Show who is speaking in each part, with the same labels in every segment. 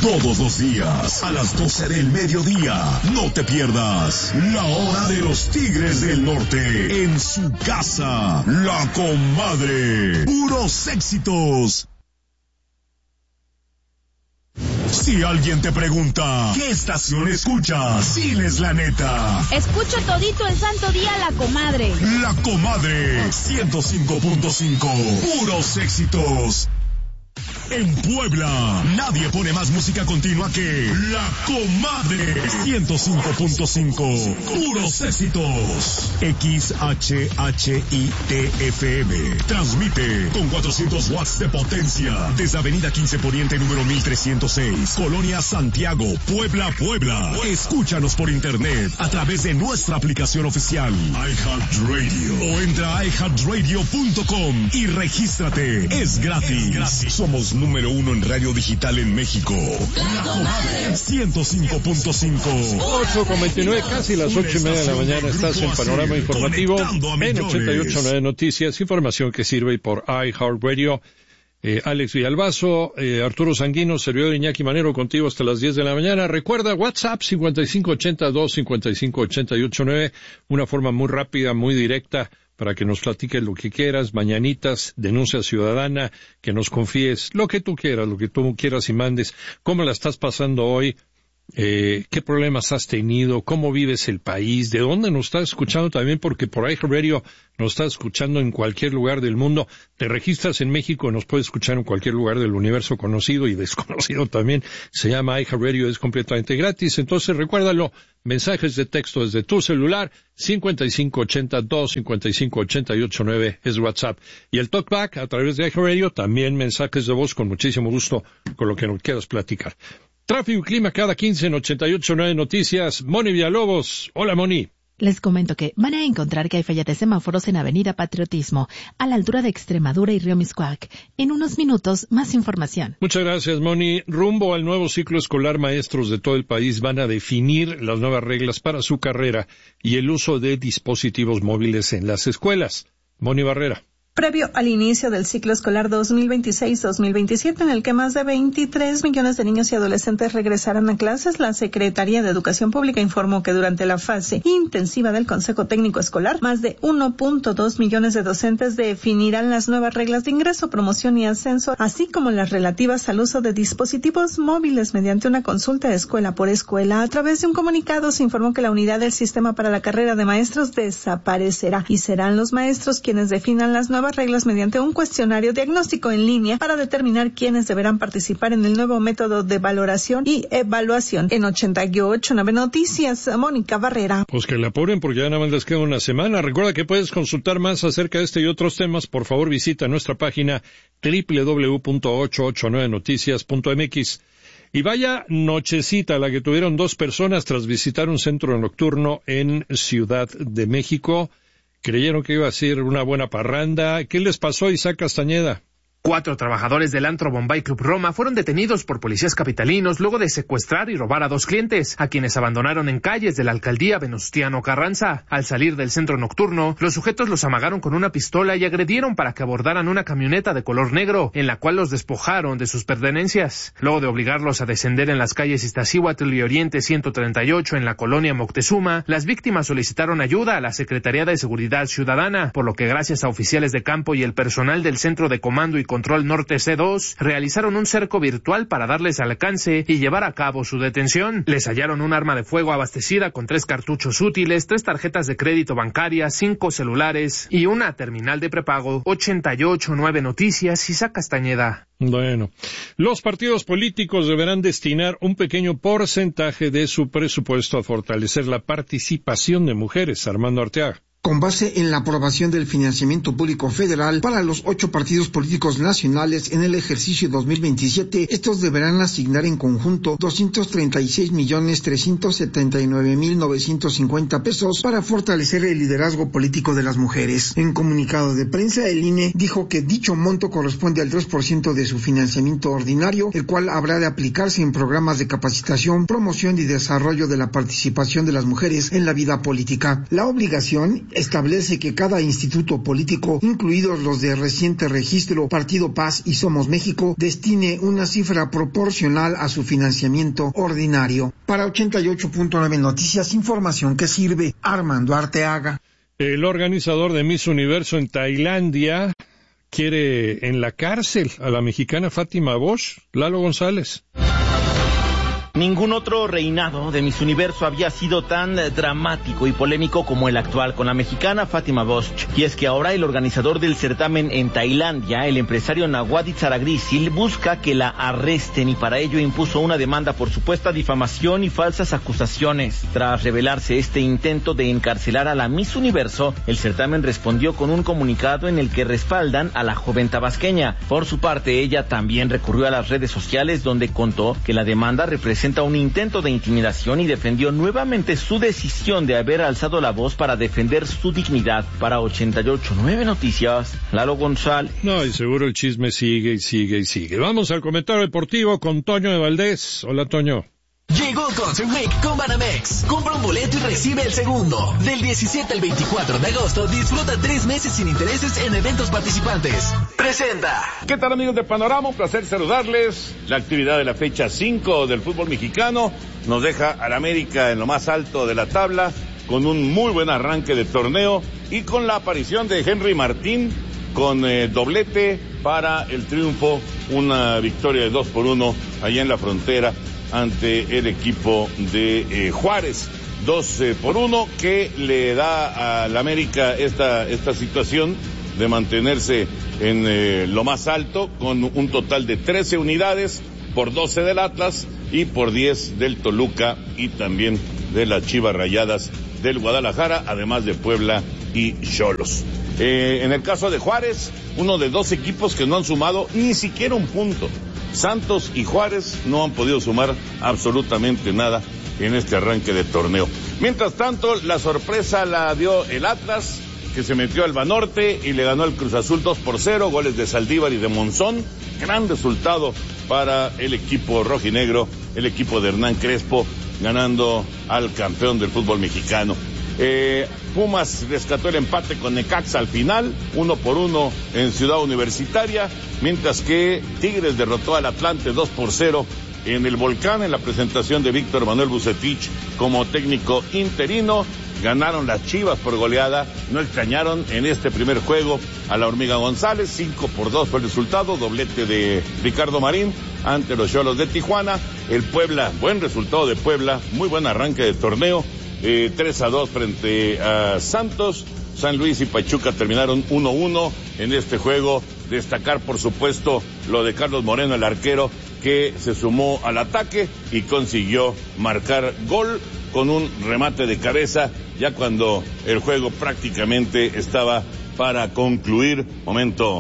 Speaker 1: Todos los días, a las 12 del mediodía, no te pierdas La Hora de los Tigres del Norte, en su casa, La Comadre. Puros éxitos. Si alguien te pregunta, ¿qué estación escuchas? Diles la neta.
Speaker 2: Escucho todito el santo día La Comadre.
Speaker 1: La Comadre, 105.5. Puros éxitos. En Puebla, nadie pone más música continua que La Comadre. 105.5. Puros éxitos. XHHITFM. Transmite con 400 watts de potencia desde Avenida 15 Poniente número 1306, Colonia Santiago, Puebla, Puebla. Escúchanos por internet a través de nuestra aplicación oficial iHeartRadio o entra a iHeartRadio.com y regístrate. Es gratis. Somos número 1 en radio digital en México. La Comadre 105.5.
Speaker 3: 8:29, casi las 8:30 de la mañana. Estás en Panorama Informativo en 88.9 Noticias, información que sirve por iHeartRadio. Alex Villalbazo, Arturo Sanguino, servidor Iñaki Manero, contigo hasta las 10 de la mañana. Recuerda, WhatsApp 5582-5588-9, una forma muy rápida, muy directa, para que nos platiques lo que quieras, mañanitas, denuncia ciudadana, que nos confíes lo que tú quieras y mandes, cómo la estás pasando hoy, qué problemas has tenido, cómo vives el país, de dónde nos estás escuchando también, porque por iHeartRadio nos estás escuchando en cualquier lugar del mundo. Te registras en México, nos puedes escuchar en cualquier lugar del universo conocido y desconocido también. Se llama iHeartRadio, es completamente gratis. Entonces recuérdalo, mensajes de texto desde tu celular, 5582-5588-9 es WhatsApp. Y el TalkBack a través de iHeartRadio, también mensajes de voz con muchísimo gusto, con lo que nos quieras platicar. Tráfico y clima cada 15 en 88.9 Noticias. Moni Villalobos. Hola, Moni.
Speaker 4: Les comento que van a encontrar que hay falla de semáforos en Avenida Patriotismo, a la altura de Extremadura y Río Miscuac. En unos minutos, más información.
Speaker 3: Muchas gracias, Moni. Rumbo al nuevo ciclo escolar, maestros de todo el país van a definir las nuevas reglas para su carrera y el uso de dispositivos móviles en las escuelas. Moni Barrera.
Speaker 5: Previo al inicio del ciclo escolar 2026-2027, en el que más de 23 millones de niños y adolescentes regresarán a clases, la Secretaría de Educación Pública informó que durante la fase intensiva del Consejo Técnico Escolar, más de 1.2 millones de docentes definirán las nuevas reglas de ingreso, promoción y ascenso, así como las relativas al uso de dispositivos móviles mediante una consulta escuela por escuela. A través de un comunicado se informó que la unidad del sistema para la carrera de maestros desaparecerá y serán los maestros quienes definan las nuevas reglas mediante un cuestionario diagnóstico en línea para determinar quiénes deberán participar en el nuevo método de valoración y evaluación. En 88.9 Noticias, Mónica Barrera.
Speaker 3: Pues que la apuren porque ya nada más les queda una semana. Recuerda que puedes consultar más acerca de este y otros temas. Por favor, visita nuestra página www.889noticias.mx. Y vaya nochecita la que tuvieron dos personas tras visitar un centro nocturno en Ciudad de México. Creyeron que iba a ser una buena parranda. ¿Qué les pasó, Isaac Castañeda?
Speaker 6: 4 trabajadores del antro Bombay Club Roma fueron detenidos por policías capitalinos luego de secuestrar y robar a 2 clientes, a quienes abandonaron en calles de la alcaldía Venustiano Carranza. Al salir del centro nocturno, los sujetos los amagaron con una pistola y agredieron para que abordaran una camioneta de color negro, en la cual los despojaron de sus pertenencias. Luego de obligarlos a descender en las calles Iztaccíhuatl y Oriente 138 en la colonia Moctezuma, las víctimas solicitaron ayuda a la Secretaría de Seguridad Ciudadana, por lo que gracias a oficiales de campo y el personal del Centro de Comando y Control Norte C2 realizaron un cerco virtual para darles alcance y llevar a cabo su detención. Les hallaron un arma de fuego abastecida con 3 cartuchos útiles, 3 tarjetas de crédito bancarias, 5 celulares y una terminal de prepago. 88.9 Noticias, Isaac Castañeda.
Speaker 3: Bueno, los partidos políticos deberán destinar un pequeño porcentaje de su presupuesto a fortalecer la participación de mujeres. Armando Arteaga.
Speaker 7: Con base en la aprobación del financiamiento público federal para los 8 partidos políticos nacionales en el ejercicio 2027, estos deberán asignar en conjunto 236.379.950 pesos para fortalecer el liderazgo político de las mujeres. En comunicado de prensa, el INE dijo que dicho monto corresponde al 3% de su financiamiento ordinario, el cual habrá de aplicarse en programas de capacitación, promoción y desarrollo de la participación de las mujeres en la vida política. La obligación establece que cada instituto político, incluidos los de reciente registro, Partido Paz y Somos México, destine una cifra proporcional a su financiamiento ordinario. Para 88.9 Noticias, información que sirve. Armando Arteaga.
Speaker 3: El organizador de Miss Universo en Tailandia quiere en la cárcel a la mexicana Fátima Bosch. Lalo González.
Speaker 8: Ningún otro reinado de Miss Universo había sido tan dramático y polémico como el actual, con la mexicana Fátima Bosch. Y es que ahora el organizador del certamen en Tailandia, el empresario Nawadi Tsaragrisil, busca que la arresten y para ello impuso una demanda por supuesta difamación y falsas acusaciones. Tras revelarse este intento de encarcelar a la Miss Universo, el certamen respondió con un comunicado en el que respaldan a la joven tabasqueña. Por su parte, ella también recurrió a las redes sociales donde contó que la demanda representa un intento de intimidación y defendió nuevamente su decisión de haber alzado la voz para defender su dignidad. Para 88.9 Noticias, Lalo González.
Speaker 3: No, y seguro el chisme sigue y sigue y sigue. Vamos al comentario deportivo con Toño de Valdés. Hola, Toño.
Speaker 9: Llegó Concert Week con Banamex. Compra un boleto y recibe el segundo. Del 17 al 24 de agosto, disfruta 3 meses sin intereses en eventos participantes. Presenta.
Speaker 10: ¿Qué tal, amigos de Panorama? Un placer saludarles. La actividad de la fecha 5 del fútbol mexicano nos deja al América en lo más alto de la tabla, con un muy buen arranque de torneo y con la aparición de Henry Martín con doblete para el triunfo, una victoria de 2-1 allá en la frontera ante el equipo de Juárez. 2-1 que le da al América esta situación de mantenerse en lo más alto, con un total de 13 unidades por 12 del Atlas y por 10 del Toluca y también de las Chivas Rayadas del Guadalajara, además de Puebla y Xolos. En el caso de Juárez, uno de 2 equipos que no han sumado ni siquiera un punto. Santos y Juárez no han podido sumar absolutamente nada en este arranque de torneo. Mientras tanto, la sorpresa la dio el Atlas, que se metió al Banorte y le ganó al Cruz Azul 2-0, goles de Saldívar y de Monzón. Gran resultado para el equipo rojinegro, el equipo de Hernán Crespo, ganando al campeón del fútbol mexicano. Pumas rescató el empate con Necaxa al final, 1-1 en Ciudad Universitaria, mientras que Tigres derrotó al Atlante 2-0 en el Volcán, en la presentación de Víctor Manuel Vucetich como técnico interino. Ganaron las Chivas por goleada, no extrañaron en este primer juego a la Hormiga González, 5-2 fue el resultado, doblete de Ricardo Marín ante los Xolos de Tijuana. El Puebla, buen resultado de Puebla, muy buen arranque de torneo, 3-2 frente a Santos. San Luis y Pachuca terminaron 1-1 en este juego. Destacar, por supuesto, lo de Carlos Moreno, el arquero, que se sumó al ataque y consiguió marcar gol con un remate de cabeza, ya cuando el juego prácticamente estaba para concluir. Momento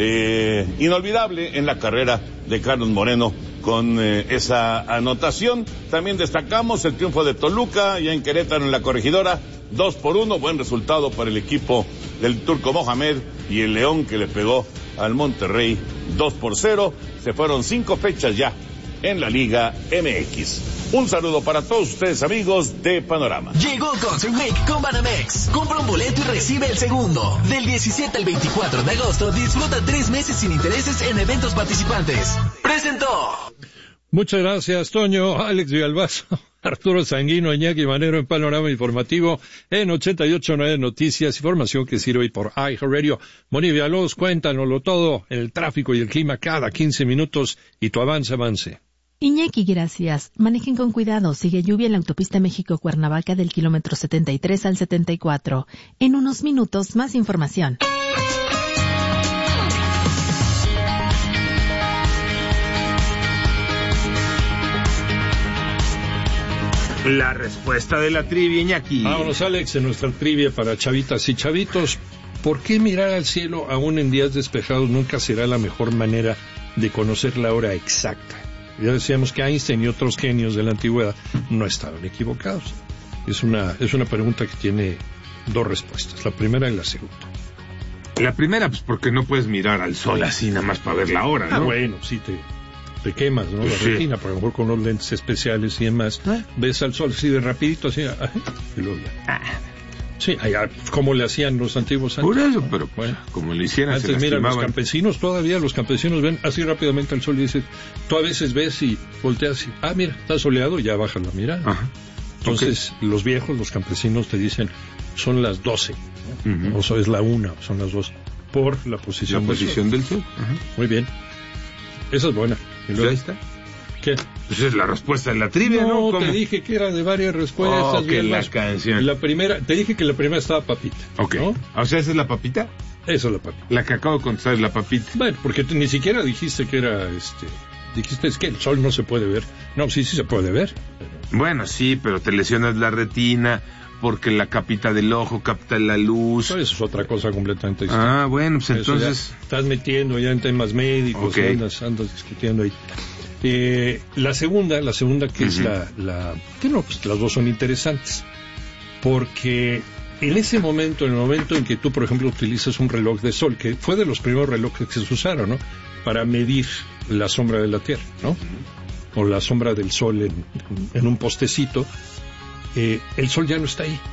Speaker 10: inolvidable en la carrera de Carlos Moreno con esa anotación. También destacamos el triunfo de Toluca, ya en Querétaro, en la Corregidora, 2-1, buen resultado para el equipo del Turco Mohamed, y el León, que le pegó al Monterrey 2-0. Se fueron 5 fechas ya en la Liga MX. Un saludo para todos ustedes, amigos de Panorama.
Speaker 9: Llegó Concert Week con Banamex. Compra un boleto y recibe el segundo. Del 17 al 24 de agosto, disfruta 3 meses sin intereses en eventos participantes. Presentó.
Speaker 3: Muchas gracias, Toño. Alex Villalbazo, Arturo Sanguino, Iñaki Manero en Panorama Informativo en 88.9 Noticias, información que sirve por iHeartRadio. Moni Villalobos, cuéntanoslo todo, el tráfico y el clima cada 15 minutos y tu avance.
Speaker 4: Iñaki, gracias. Manejen con cuidado. Sigue lluvia en la autopista México-Cuernavaca del kilómetro 73 al 74. En unos minutos, más información.
Speaker 11: La respuesta de la trivia, Iñaki.
Speaker 3: Vámonos, Alex, en nuestra trivia para chavitas y chavitos. ¿Por qué mirar al cielo aún en días despejados nunca será la mejor manera de conocer la hora exacta? Ya decíamos que Einstein y otros genios de la antigüedad no estaban equivocados. Es una pregunta que tiene 2 respuestas, la primera y la segunda.
Speaker 11: La primera, pues porque no puedes mirar al sol así nada más para ver la hora, ¿no?
Speaker 3: Bueno, sí te quemas, ¿no? La retina, por ejemplo, con los lentes especiales y demás. Ves al sol así de rapidito, así, y luego ya. Sí, allá, como le hacían los antiguos antes.
Speaker 11: Por eso, pero bueno, como le hicieran,
Speaker 3: antes, mira, los campesinos ven así rápidamente el sol y dicen, tú a veces ves y volteas y, mira, está soleado y ya bajas la mirada.
Speaker 11: Ajá.
Speaker 3: Entonces, los viejos, los campesinos te dicen, son las 12, ¿no? O sea, es la 1, son las 2, por la posición
Speaker 11: del sol.
Speaker 3: Ajá. Muy bien. Esa es buena.
Speaker 11: ¿Y luego? ¿Ya está?
Speaker 3: ¿Qué?
Speaker 11: Pues es la respuesta de la trivia, ¿no?
Speaker 3: No, te dije que era de varias respuestas.
Speaker 11: Que la canción.
Speaker 3: La primera, te dije que la primera estaba papita.
Speaker 11: Ok. ¿No? O sea, ¿esa es la papita?
Speaker 3: Esa es la papita.
Speaker 11: La que acabo de contestar es la papita.
Speaker 3: Bueno, porque ni siquiera dijiste que era, dijiste es que el sol no se puede ver. No, sí se puede ver.
Speaker 11: Bueno, sí, pero te lesionas la retina porque la capita del ojo capta la luz.
Speaker 3: Eso es otra cosa completamente distinta.
Speaker 11: Bueno, pues entonces...
Speaker 3: Estás metiendo ya en temas médicos,
Speaker 11: okay.
Speaker 3: andas discutiendo ahí. La segunda que es que no, pues las dos son interesantes, porque en ese momento, en el momento en que tú, por ejemplo, utilizas un reloj de sol, que fue de los primeros relojes que se usaron, ¿no? Para medir la sombra de la Tierra, ¿no? O la sombra del sol en un postecito, el sol ya no está ahí.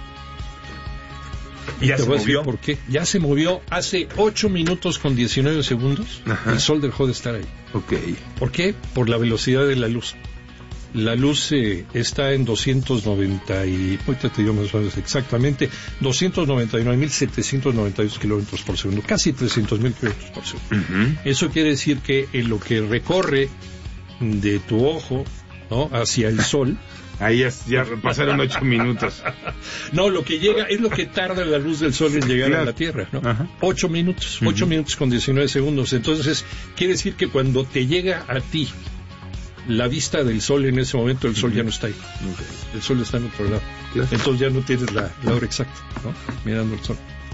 Speaker 3: Y
Speaker 11: ¿Ya
Speaker 3: te
Speaker 11: se
Speaker 3: voy a decir
Speaker 11: movió?
Speaker 3: por qué. Ya se movió hace 8 minutos con 19 segundos.
Speaker 11: Ajá.
Speaker 3: El sol dejó de estar ahí.
Speaker 11: Ok.
Speaker 3: ¿Por qué? Por la velocidad de la luz. La luz está en 290 y... ahorita te digo más o menos exactamente, 299.792 kilómetros por segundo. Casi 300.000 kilómetros por segundo. Eso quiere decir que en lo que recorre de tu ojo, ¿no?, hacia el sol...
Speaker 11: Ahí ya pasaron 8 minutos.
Speaker 3: No, lo que llega es lo que tarda la luz del sol en llegar a la Tierra, ¿no? 8 minutos, 8 minutos con 19 segundos. Entonces, quiere decir que cuando te llega a ti la vista del sol en ese momento, el sol ya no está ahí. El sol está en otro lado. Entonces ya no tienes la hora exacta, ¿no? Mirando el sol.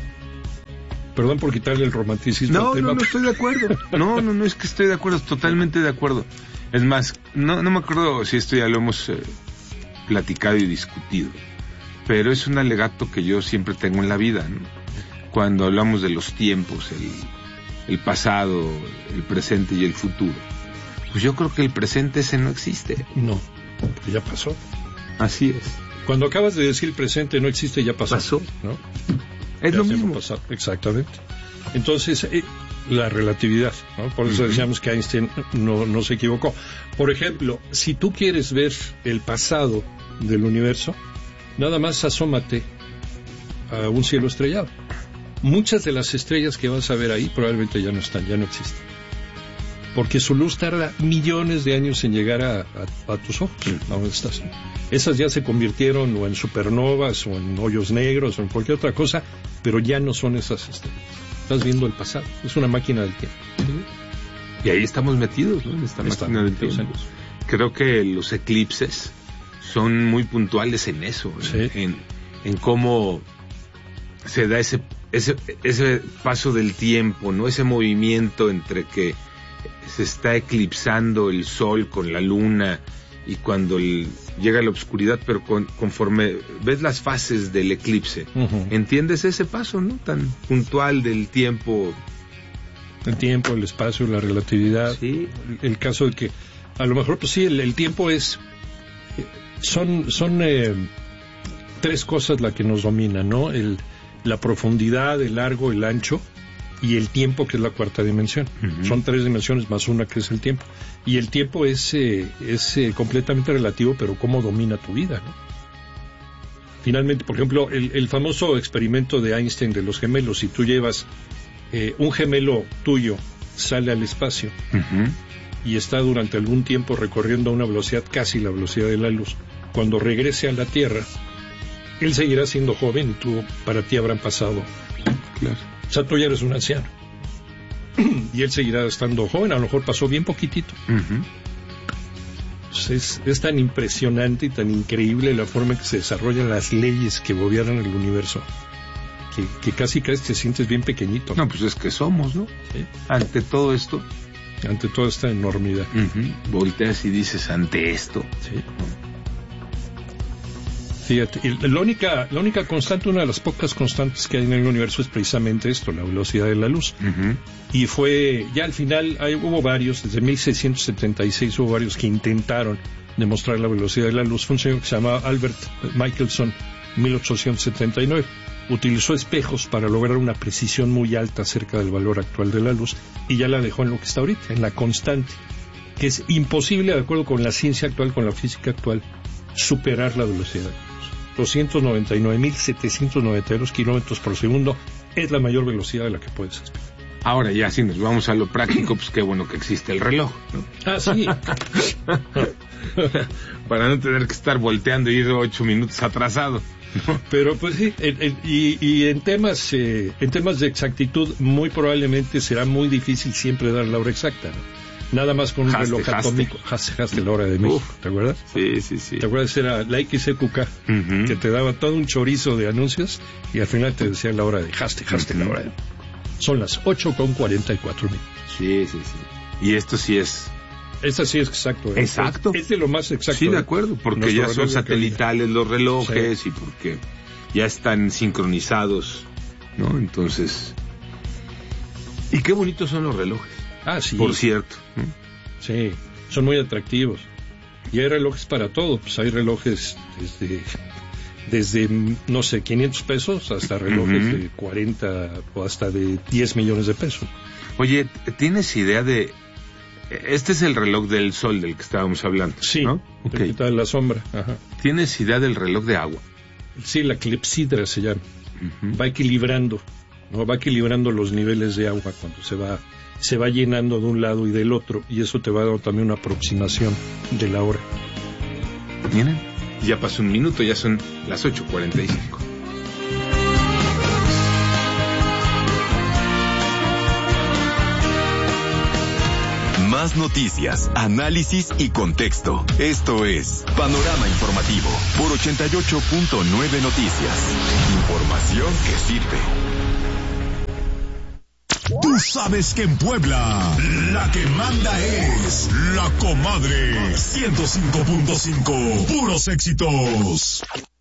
Speaker 3: Perdón por quitarle el romanticismo al tema.
Speaker 11: No estoy de acuerdo. No, es que estoy de acuerdo, totalmente de acuerdo. Es más, no me acuerdo si esto ya lo hemos... platicado y discutido, pero es un alegato que yo siempre tengo en la vida, ¿no? Cuando hablamos de los tiempos, el pasado, el presente y el futuro, pues yo creo que el presente ese no existe.
Speaker 3: No, porque ya pasó.
Speaker 11: Así es.
Speaker 3: Cuando acabas de decir el presente no existe, ya pasó. ¿No?
Speaker 11: Es
Speaker 3: ya
Speaker 11: lo mismo.
Speaker 3: Pasado. Exactamente. Entonces, la relatividad, ¿no? Por eso decíamos que Einstein no se equivocó. Por ejemplo, si tú quieres ver el pasado del universo, nada más asómate a un cielo estrellado. Muchas de las estrellas que vas a ver ahí probablemente ya no están, ya no existen. Porque su luz tarda millones de años en llegar a tus ojos, a donde estás. Esas ya se convirtieron o en supernovas o en hoyos negros o en cualquier otra cosa, pero ya no son esas estrellas. Estás viendo el pasado, es una máquina del tiempo.
Speaker 11: Y ahí estamos metidos, ¿no? En esta máquina del tiempo. Creo que los eclipses son muy puntuales en eso,
Speaker 3: sí.
Speaker 11: en cómo se da ese paso del tiempo, ¿no? Ese movimiento entre que se está eclipsando el sol con la luna y cuando llega la oscuridad, pero conforme ves las fases del eclipse, entiendes ese paso, ¿no? Tan puntual del tiempo.
Speaker 3: El tiempo, el espacio, la relatividad.
Speaker 11: Sí.
Speaker 3: El caso de que, a lo mejor, pues sí, el tiempo es... Son 3 cosas las que nos dominan, ¿no? La profundidad, el largo, el ancho y el tiempo, que es la 4ª dimensión. Son 3 dimensiones más una que es el tiempo. Y el tiempo es completamente relativo, pero cómo domina tu vida, ¿no? Finalmente, por ejemplo, el famoso experimento de Einstein de los gemelos, si tú llevas un gemelo tuyo, sale al espacio y está durante algún tiempo recorriendo a una velocidad casi la velocidad de la luz, cuando regrese a la Tierra, él seguirá siendo joven y para ti habrán pasado.
Speaker 11: Claro.
Speaker 3: O sea, tú ya eres un anciano. Y él seguirá estando joven, a lo mejor pasó bien poquitito. Pues es tan impresionante y tan increíble la forma en que se desarrollan las leyes que gobiernan el universo, que casi te sientes bien pequeñito.
Speaker 11: No, pues es que somos, ¿no?
Speaker 3: Sí.
Speaker 11: Ante todo esto.
Speaker 3: Ante toda esta enormidad.
Speaker 11: Volteas y dices, ante esto.
Speaker 3: Sí. Fíjate, y la única constante, una de las pocas constantes que hay en el universo es precisamente esto, la velocidad de la luz. Y ya al final hubo varios, desde 1676 hubo varios que intentaron demostrar la velocidad de la luz. Fue un señor que se llamaba Albert Michelson, 1879. utilizó espejos para lograr una precisión muy alta acerca del valor actual de la luz y ya la dejó en lo que está ahorita, en la constante, que es imposible, de acuerdo con la ciencia actual, con la física actual, superar la velocidad de la luz. 299.792 kilómetros por segundo es la mayor velocidad a la que puedes aspirar.
Speaker 11: Ahora ya, si nos vamos a lo práctico, pues qué bueno que existe el reloj, ¿no?
Speaker 3: Ah, sí.
Speaker 11: Para no tener que estar volteando y ir 8 minutos atrasado, ¿no?
Speaker 3: Pero pues sí, y en temas de exactitud, muy probablemente será muy difícil siempre dar la hora exacta, ¿no? Nada más con un reloj atómico. Haste la hora de México, ¿te acuerdas?
Speaker 11: Sí.
Speaker 3: ¿Te acuerdas? Era la XEQK, que te daba todo un chorizo de anuncios y al final te decía la hora de haste la hora de... Son las 8:44 minutos.
Speaker 11: Sí. Y esto sí es...
Speaker 3: Esta sí es exacto.
Speaker 11: Exacto.
Speaker 3: Es de lo más exacto.
Speaker 11: Sí, de acuerdo, porque ya son satelitales los relojes, sí, y porque ya están sincronizados, ¿no? Entonces... Y qué bonitos son los relojes.
Speaker 3: Ah, sí.
Speaker 11: Por cierto.
Speaker 3: Sí, son muy atractivos. Y hay relojes para todo. Pues hay relojes desde no sé, 500 pesos hasta relojes de 40 o hasta de 10 millones de pesos.
Speaker 11: Oye, ¿tienes idea de... Este es el reloj del sol del que estábamos hablando,
Speaker 3: sí,
Speaker 11: ¿no?
Speaker 3: Okay. El que está en la sombra. Ajá.
Speaker 11: ¿Tienes idea del reloj de agua?
Speaker 3: Sí, la clepsidra se llama. Va equilibrando, ¿no? Va equilibrando los niveles de agua cuando se va llenando de un lado y del otro, y eso te va a dar también una aproximación de la hora.
Speaker 11: Miren, ya pasó un minuto, ya son las 8:45.
Speaker 1: Más noticias, análisis y contexto. Esto es Panorama Informativo por 88.9 Noticias. Información que sirve. Tú sabes que en Puebla la que manda es La Comadre 105.5. Puros éxitos.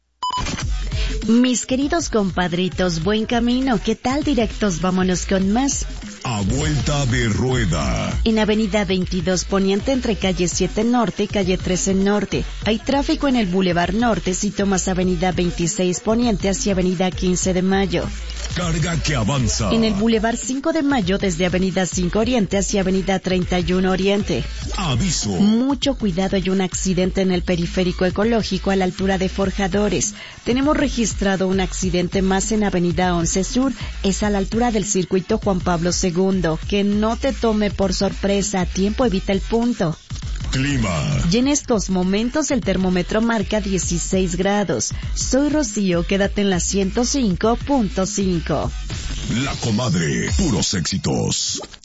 Speaker 12: Mis queridos compadritos, buen camino. ¿Qué tal, directos? Vámonos con más.
Speaker 1: A vuelta de rueda.
Speaker 12: En Avenida 22 Poniente entre calle 7 Norte y calle 13 Norte. Hay tráfico en el Boulevard Norte si tomas Avenida 26 Poniente hacia Avenida 15 de Mayo.
Speaker 1: Carga que avanza.
Speaker 12: En el Boulevard 5 de Mayo desde Avenida 5 Oriente hacia Avenida 31 Oriente.
Speaker 1: Aviso.
Speaker 12: Mucho cuidado, hay un accidente en el periférico ecológico a la altura de Forjadores. Tenemos registrado un accidente más en Avenida 11 Sur, es a la altura del circuito Juan Pablo II. Que no te tome por sorpresa, a tiempo evita el punto.
Speaker 1: Clima.
Speaker 12: Y en estos momentos el termómetro marca 16 grados. Soy Rocío, quédate en la 105.5.
Speaker 1: La Comadre, puros éxitos.